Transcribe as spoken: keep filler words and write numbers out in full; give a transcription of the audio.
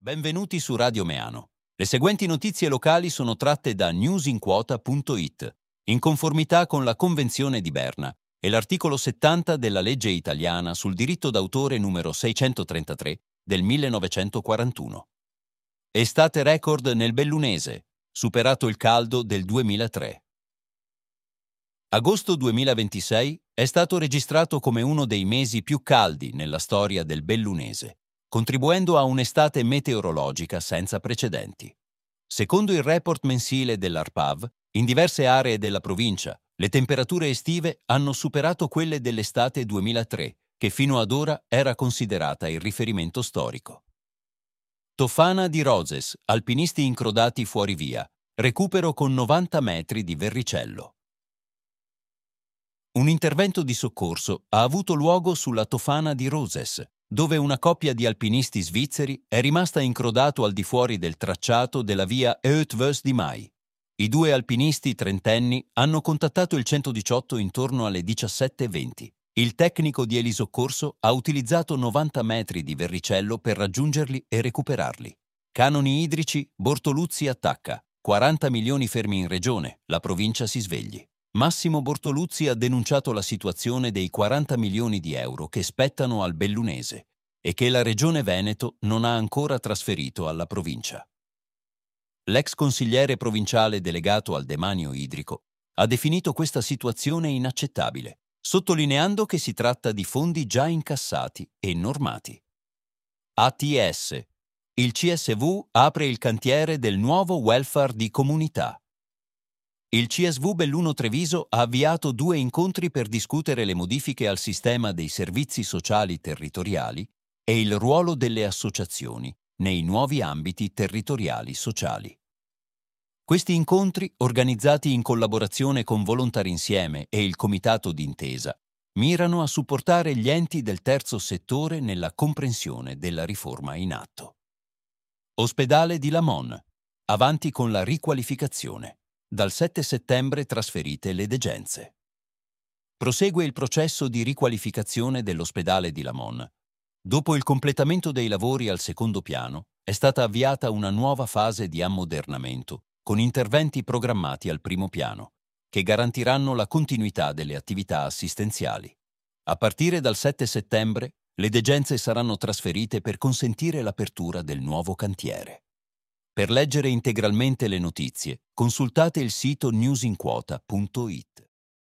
Benvenuti su Radio Meano. Le seguenti notizie locali sono tratte da newsinquota punto it, in conformità con la Convenzione di Berna e l'articolo settanta della legge italiana sul diritto d'autore numero seicentotrentatré del millenovecentoquarantuno. Estate record nel Bellunese, superato il caldo del duemilatré. Agosto duemilaventisei è stato registrato come uno dei mesi più caldi nella storia del Bellunese, contribuendo a un'estate meteorologica senza precedenti. Secondo il report mensile dell'ARPAV, in diverse aree della provincia, le temperature estive hanno superato quelle dell'estate duemilatré, che fino ad ora era considerata il riferimento storico. Tofana di Roses, alpinisti incrodati fuori via, recupero con novanta metri di Verricello. Un intervento di soccorso ha avuto luogo sulla Tofana di Roses, dove una coppia di alpinisti svizzeri è rimasta incrodato al di fuori del tracciato della via Eötvös di Mai. I due alpinisti trentenni hanno contattato il centodiciotto intorno alle diciassette e venti. Il tecnico di elisoccorso ha utilizzato novanta metri di Verricello per raggiungerli e recuperarli. Canoni idrici, Bortoluzzi attacca. quaranta milioni fermi in regione, la provincia si svegli. Massimo Bortoluzzi ha denunciato la situazione dei quaranta milioni di euro che spettano al Bellunese e che la Regione Veneto non ha ancora trasferito alla provincia. L'ex consigliere provinciale delegato al demanio idrico ha definito questa situazione inaccettabile, sottolineando che si tratta di fondi già incassati e normati. A T S. Il C S V apre il cantiere del nuovo welfare di comunità. Il C S V Belluno Treviso ha avviato due incontri per discutere le modifiche al sistema dei servizi sociali territoriali e il ruolo delle associazioni nei nuovi ambiti territoriali sociali. Questi incontri, organizzati in collaborazione con Volontari Insieme e il Comitato d'Intesa, mirano a supportare gli enti del terzo settore nella comprensione della riforma in atto. Ospedale di Lamon. Avanti con la riqualificazione. Dal sette settembre trasferite le degenze. Prosegue il processo di riqualificazione dell'ospedale di Lamon. Dopo il completamento dei lavori al secondo piano, è stata avviata una nuova fase di ammodernamento, con interventi programmati al primo piano, che garantiranno la continuità delle attività assistenziali. A partire dal sette settembre, le degenze saranno trasferite per consentire l'apertura del nuovo cantiere. Per leggere integralmente le notizie, consultate il sito newsinquota punto it.